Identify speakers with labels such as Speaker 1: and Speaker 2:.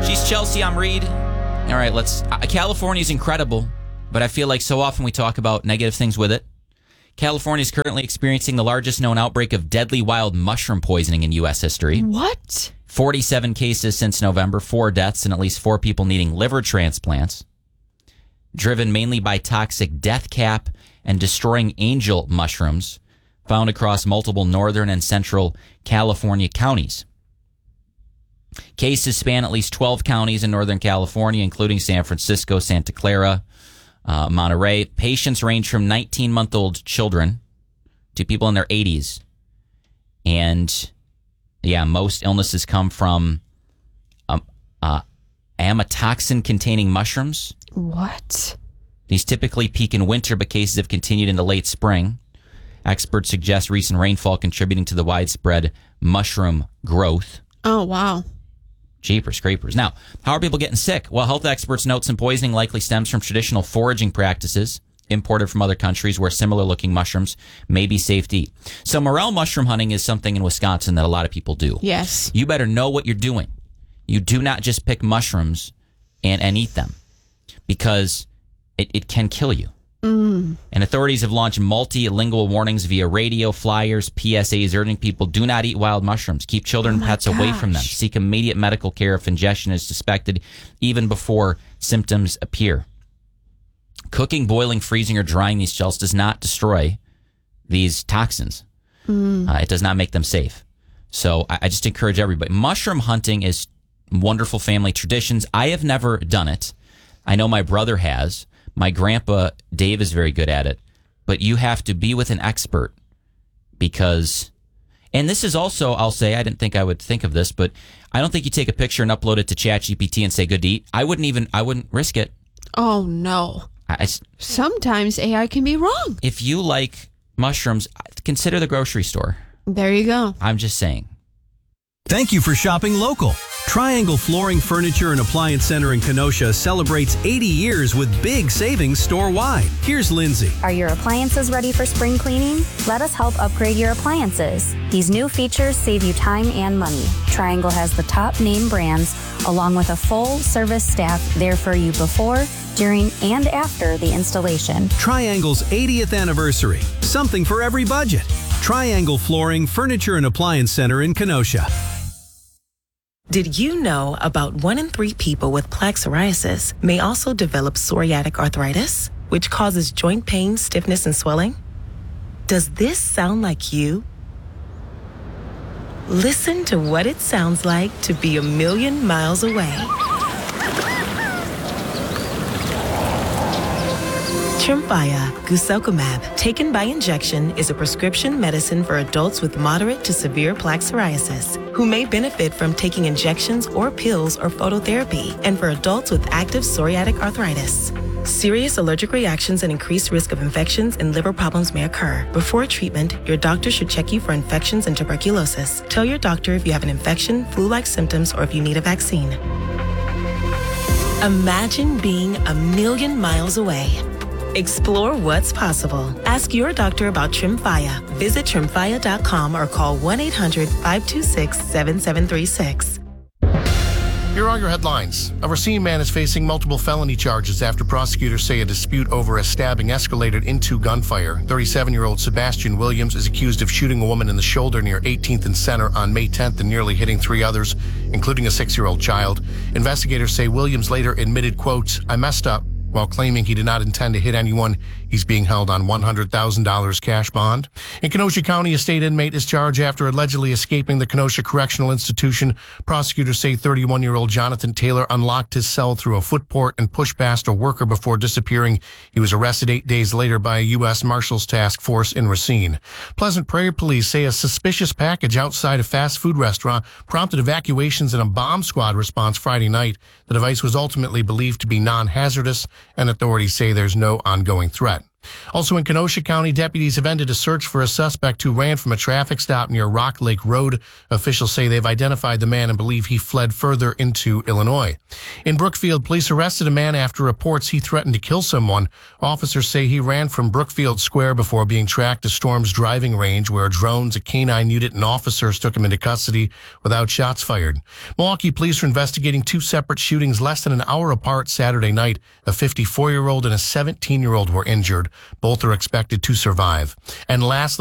Speaker 1: She's Chelsea. I'm Reed. All right, California's incredible, but I feel like so often we talk about negative things with it. California is currently experiencing the largest known outbreak of deadly wild mushroom poisoning in U.S. history.
Speaker 2: What?
Speaker 1: 47 cases since November, 4 deaths, and at least 4 people needing liver transplants. Driven mainly by toxic death cap and destroying angel mushrooms found across multiple northern and central California counties. Cases span at least 12 counties in Northern California, including San Francisco, Santa Clara, Monterey. Patients range from 19-month-old children to people in their 80s. And, most illnesses come from amatoxin-containing mushrooms.
Speaker 2: What?
Speaker 1: These typically peak in winter, but cases have continued into late spring. Experts suggest recent rainfall contributing to the widespread mushroom growth.
Speaker 2: Oh, wow.
Speaker 1: Jeepers creepers. Now, how are people getting sick? Well, health experts note some poisoning likely stems from traditional foraging practices imported from other countries where similar-looking mushrooms may be safe to eat. So morel mushroom hunting is something in Wisconsin that a lot of people do.
Speaker 2: Yes.
Speaker 1: You better know what you're doing. You do not just pick mushrooms and eat them because it can kill you. And authorities have launched multilingual warnings via radio, flyers, PSAs, urging people do not eat wild mushrooms. Keep children and pets away from them. Seek immediate medical care if ingestion is suspected, even before symptoms appear. Cooking, boiling, freezing, or drying these shells does not destroy these toxins. It does not make them safe. So I just encourage everybody. Mushroom hunting is wonderful family traditions. I have never done it. I know my brother has. My grandpa, Dave, is very good at it. But you have to be with an expert because, and this is also, I'll say, I didn't think I would think of this, but I don't think you take a picture and upload it to ChatGPT and say good to eat. I wouldn't risk it.
Speaker 2: Oh, no. Sometimes AI can be wrong.
Speaker 1: If you like mushrooms, consider the grocery store.
Speaker 2: There you go.
Speaker 1: I'm just saying.
Speaker 3: Thank you for shopping local. Triangle Flooring, Furniture, and Appliance Center in Kenosha celebrates 80 years with big savings store-wide. Here's Lindsay.
Speaker 4: Are your appliances ready for spring cleaning? Let us help upgrade your appliances. These new features save you time and money. Triangle has the top name brands, along with a full-service staff there for you before, during, and after the installation.
Speaker 3: Triangle's 80th anniversary. Something for every budget. Triangle Flooring, Furniture, and Appliance Center in Kenosha.
Speaker 5: Did you know about 1 in 3 people with plaque psoriasis may also develop psoriatic arthritis, which causes joint pain, stiffness, and swelling? Does this sound like you? Listen to what it sounds like to be 1,000,000 miles away. Tremfya guselkumab, taken by injection, is a prescription medicine for adults with moderate to severe plaque psoriasis who may benefit from taking injections or pills or phototherapy, and for adults with active psoriatic arthritis. Serious allergic reactions and increased risk of infections and liver problems may occur. Before treatment, your doctor should check you for infections and tuberculosis. Tell your doctor if you have an infection, flu-like symptoms, or if you need a vaccine. Imagine being 1,000,000 miles away. Explore what's possible. Ask your doctor about Tremfya. Visit Tremfya.com or call 1-800-526-7736.
Speaker 6: Here are your headlines. A Racine man is facing multiple felony charges after prosecutors say a dispute over a stabbing escalated into gunfire. 37-year-old Sebastian Williams is accused of shooting a woman in the shoulder near 18th and Center on May 10th and nearly hitting 3 others, including a 6-year-old child. Investigators say Williams later admitted, quote, "I messed up," while claiming he did not intend to hit anyone. He's being held on $100,000 cash bond. In Kenosha County, a state inmate is charged after allegedly escaping the Kenosha Correctional Institution. Prosecutors say 31-year-old Jonathan Taylor unlocked his cell through a foot port and pushed past a worker before disappearing. He was arrested 8 days later by a U.S. Marshals Task Force in Racine. Pleasant Prairie police say a suspicious package outside a fast food restaurant prompted evacuations and a bomb squad response Friday night. The device was ultimately believed to be non-hazardous, and authorities say there's no ongoing threat. Also in Kenosha County, deputies have ended a search for a suspect who ran from a traffic stop near Rock Lake Road. Officials say they've identified the man and believe he fled further into Illinois. In Brookfield, police arrested a man after reports he threatened to kill someone. Officers say he ran from Brookfield Square before being tracked to Storm's driving range, where drones, a canine unit, and officers took him into custody without shots fired. Milwaukee police are investigating two separate shootings less than an hour apart Saturday night. A 54-year-old and a 17-year-old were injured. Both are expected to survive. And lastly,